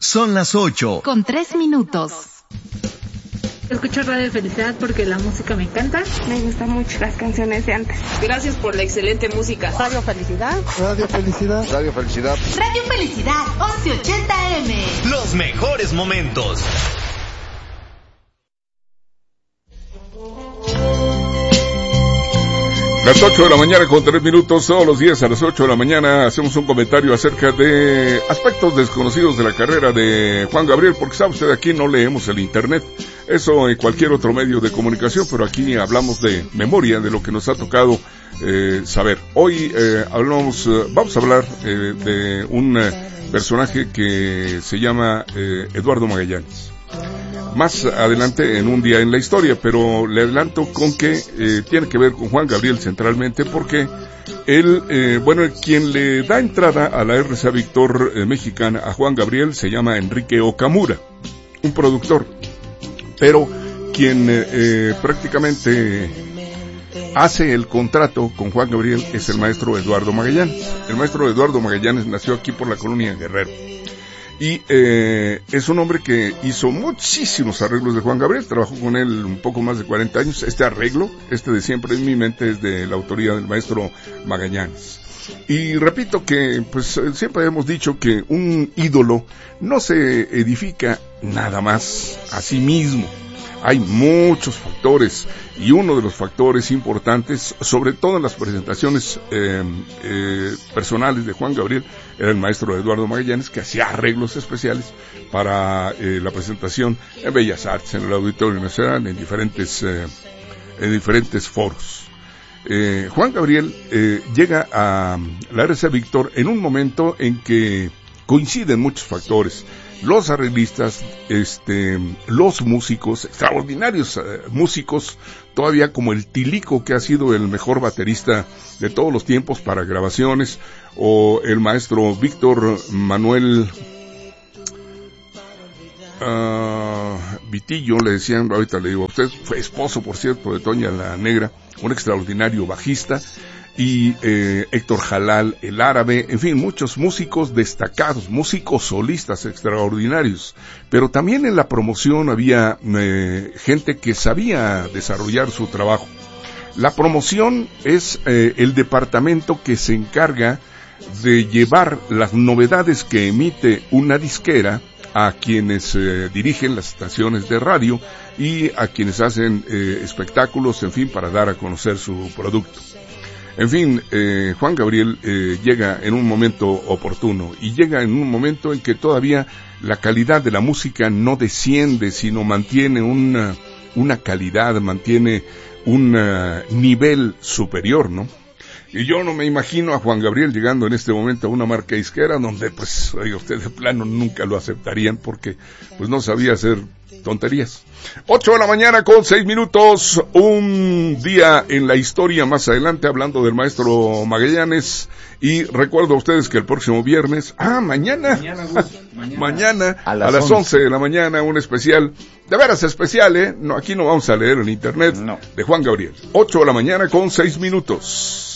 Son las 8:03. Escucho Radio Felicidad porque la música me encanta. Me gustan mucho las canciones de antes. Gracias por la excelente música. Radio Felicidad. Radio Felicidad. Radio Felicidad. Radio Felicidad 1180M. Los mejores momentos. Las 8 de la mañana con 3 minutos, todos los días a las 8 de la mañana hacemos un comentario acerca de aspectos desconocidos de la carrera de Juan Gabriel, porque sabe usted, aquí no leemos el internet, eso en cualquier otro medio de comunicación, pero aquí hablamos de memoria, de lo que nos ha tocado saber. Hoy vamos a hablar de un personaje que se llama Eduardo Magallanes. Más adelante en un día en la historia, pero le adelanto con que tiene que ver con Juan Gabriel centralmente, porque él, quien le da entrada a la RCA Víctor mexicana a Juan Gabriel se llama Enrique Okamura, un productor, pero quien prácticamente hace el contrato con Juan Gabriel es el maestro Eduardo Magallanes. El maestro Eduardo Magallanes nació aquí por la colonia Guerrero. Y es un hombre que hizo muchísimos arreglos de Juan Gabriel, trabajó con él un poco más de 40 años. Este arreglo, de Siempre en mi mente, es de la autoría del maestro Magallanes. Y repito que, pues, siempre hemos dicho que un ídolo no se edifica nada más a sí mismo. Hay muchos factores, y uno de los factores importantes, sobre todo en las presentaciones personales de Juan Gabriel, era el maestro Eduardo Magallanes, que hacía arreglos especiales para la presentación en Bellas Artes, en el Auditorio Nacional, en diferentes foros. Juan Gabriel llega a la RCA Víctor en un momento en que coinciden muchos factores. Los arreglistas, los músicos, extraordinarios músicos, todavía como el Tilico, que ha sido el mejor baterista de todos los tiempos para grabaciones, o el maestro Víctor Manuel Vitillo, le decían, ahorita le digo a usted, fue esposo, por cierto, de Toña la Negra, un extraordinario bajista, y Héctor Jalal, el árabe, en fin, muchos músicos destacados, músicos solistas extraordinarios, pero también en la promoción había gente que sabía desarrollar su trabajo. La promoción es el departamento que se encarga de llevar las novedades que emite una disquera a quienes dirigen las estaciones de radio y a quienes hacen espectáculos, en fin, para dar a conocer su producto. En fin, Juan Gabriel llega en un momento oportuno, y llega en un momento en que todavía la calidad de la música no desciende, sino mantiene una calidad, mantiene un nivel superior, ¿no? Y yo no me imagino a Juan Gabriel llegando en este momento a una marca disquera donde, pues, oiga, usted de plano nunca lo aceptarían porque, pues, no sabía hacer tonterías. 8 de la mañana con 6 minutos, un día en la historia más adelante, hablando del maestro Magallanes. Y recuerdo a ustedes que el próximo viernes, mañana a las 11 de la mañana, un especial, de veras especial, no, aquí no vamos a leer en internet, no, de Juan Gabriel. 8 de la mañana con 6 minutos.